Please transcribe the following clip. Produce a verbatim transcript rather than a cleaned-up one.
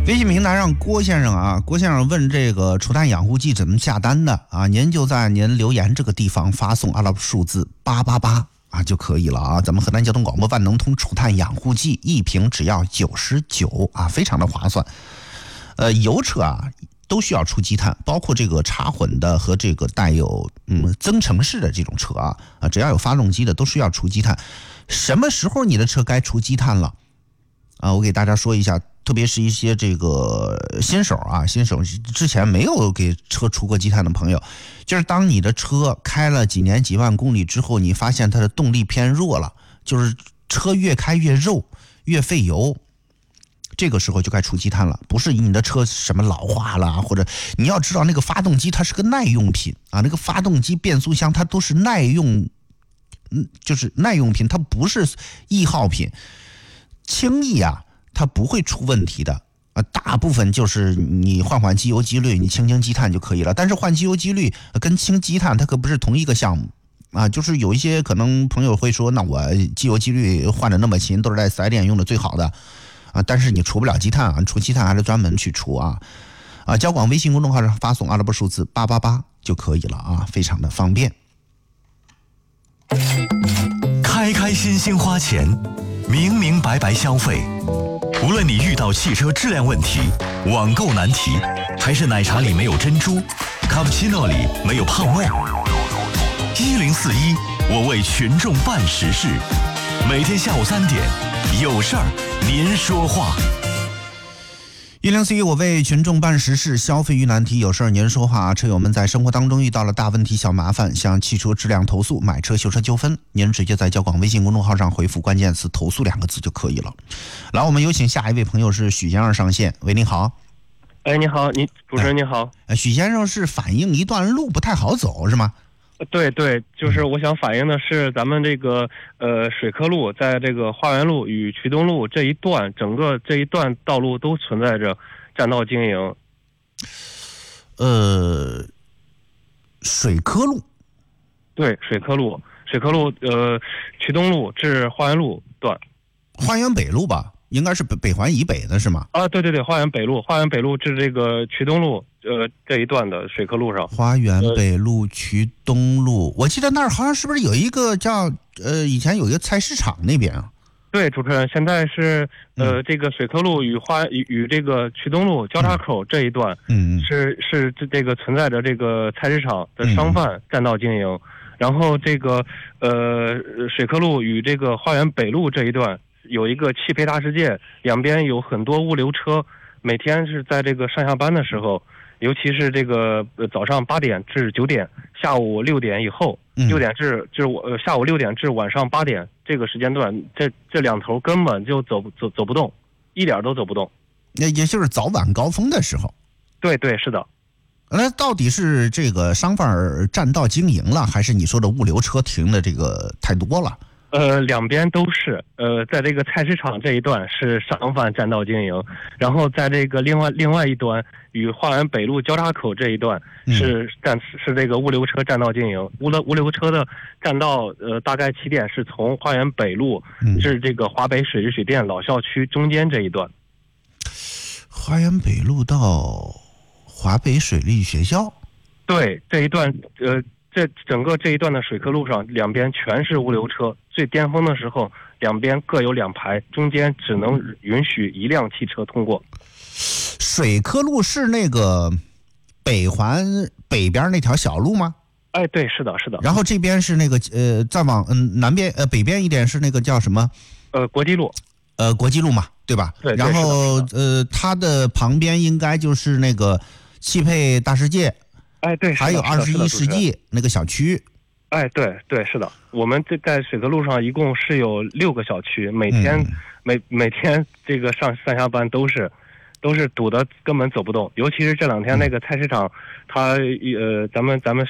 微信平台上郭先生啊，郭先生问这个除碳养护剂怎么下单的啊？您就在您留言这个地方发送阿拉伯数字八八八啊就可以了啊。咱们河南交通广播万能通除碳养护剂一瓶只要九十九啊，非常的划算。呃，油车啊都需要除积碳，包括这个插混的和这个带有嗯增程式的这种车啊啊，只要有发动机的都需要除积碳。什么时候你的车该除积碳了啊？我给大家说一下。特别是一些这个新手啊，新手之前没有给车除过积碳的朋友，就是当你的车开了几年几万公里之后，你发现它的动力偏弱了，就是车越开越肉，越费油，这个时候就该除积碳了。不是你的车什么老化了，或者你要知道那个发动机它是个耐用品啊，那个发动机、变速箱它都是耐用，嗯，就是耐用品，它不是易耗品，轻易啊。它不会出问题的啊，大部分就是你换换机油机滤，你清清积碳就可以了。但是换机油机滤跟清积碳它可不是同一个项目啊。就是有一些可能朋友会说，那我机油机滤换的那么勤，都是在四 S 店用的最好的啊，但是你除不了积碳啊，除积碳还是专门去除啊啊。交广微信公众号上发送阿拉伯数字八八八就可以了啊，非常的方便。 开开心心花钱，明明白白消费。无论你遇到汽车质量问题、网购难题，还是奶茶里没有珍珠，卡布奇诺里没有泡沫，一零四一，我为群众办实事。每天下午三点，有事儿您说话。 一零四一，我为群众办实事，消费遇难题，有事儿您说话。车友们在生活当中遇到了大问题、小麻烦，向汽车质量投诉、买车修车纠纷，您直接在交广微信公众号上回复关键词投诉两个字就可以了。来，我们有请下一位朋友是许先生上线。喂，您好。 哎，你好，你主持人你好。 哎，许先生是反映一段路不太好走是吗？ 对对，就是我想反映的是咱们这个呃水科路在这个花园路与渠东路这一段，整个这一段道路都存在着占道经营。 呃，水科路。 对，水科路，水科路呃渠东路至花园路段。 花园北路吧，应该是北北环以北的是吗？ 啊，对对对，花园北路，花园北路至这个渠东路。呃，这一段的水科路上， 花园北路、渠东路，我记得那儿好像是不是有一个叫呃，以前有一个菜市场那边啊？ 对，主持人，现在是呃， 嗯、 这个水科路与花与与这个渠东路交叉口这一段， 嗯， 是是这这个存在着这个菜市场的商贩占道经营，嗯、然后这个呃水科路与这个花园北路这一段有一个汽配大世界，两边有很多物流车，每天是在这个上下班的时候。尤其是这个早上八点至九点，下午六点以后，六点至至呃下午六点至晚上八点这个时间段，这这两头根本就走走走不动，一点都走不动。 那也就是早晚高峰的时候。 对对，是的。 那到底是这个商贩占道经营了，还是你说的物流车停的这个太多了？ 呃，两边都是。呃，在这个菜市场这一段是商贩占道经营，然后在这个另外另外一端与花园北路交叉口这一段是占、嗯、是这个物流车占道经营。物流物流车的占道呃大概起点是从花园北路至这个华北水利水电老校区中间这一段。 花园北路到华北水利学校？ 对，这一段呃。这整个这一段的水科路上，两边全是物流车。最巅峰的时候，两边各有两排，中间只能允许一辆汽车通过。 水科路是那个北环北边那条小路吗？ 哎，对，是的，是的。 然后这边是那个呃，再往嗯南边呃北边一点是那个叫什么？ 呃，国际路。 呃，国际路嘛，对吧？ 对。 然后呃，它的旁边应该就是那个汽配大世界。 哎，对， 还有二十一世纪那个小区。 哎，对对，是的。我们这在水科路上一共是有六个小区，每天、嗯、每每天这个上上下班都是都是堵得根本走不动。尤其是这两天那个菜市场，它呃咱们咱们